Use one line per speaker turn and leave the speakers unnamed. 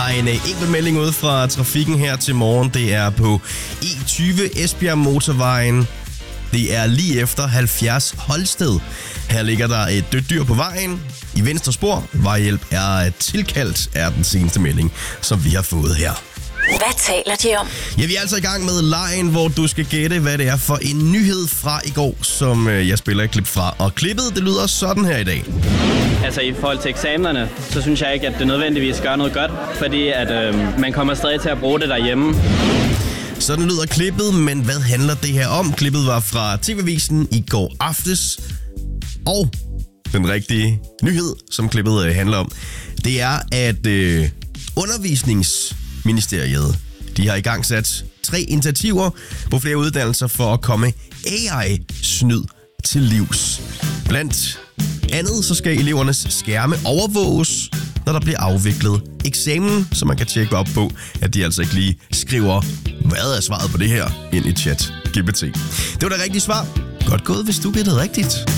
en enkelt melding ud fra trafikken her til morgen. Det er på E20 Esbjerg Motorvejen. Det er lige efter 70 Holsted. Her ligger der et dødt dyr på vejen i venstre spor. Vejhjælp er tilkaldt, er den seneste melding, som vi har fået her.
Hvad taler de om?
Ja, vi er altså i gang med lejen, hvor du skal gætte, hvad det er for en nyhed fra i går, som jeg spiller et klip fra. Og klippet, det lyder sådan her i dag.
Altså i forhold til eksamenerne, så synes jeg ikke, at det nødvendigvis gør noget godt, fordi at man kommer stadig til at bruge det derhjemme.
Sådan lyder klippet, men hvad handler det her om? Klippet var fra TV-avisen i går aftes. Og den rigtige nyhed, som klippet handler om, det er, at Undervisningsministeriet, de har igangsat 3 initiativer på flere uddannelser for at komme AI-snyd til livs. Blandt andet så skal elevernes skærme overvåges, når der bliver afviklet eksamen, så man kan tjekke op på, at de altså ikke lige skriver, hvad er svaret på det her, ind i chat GPT. Det var det rigtige svar. Godt gået, hvis du gættede rigtigt.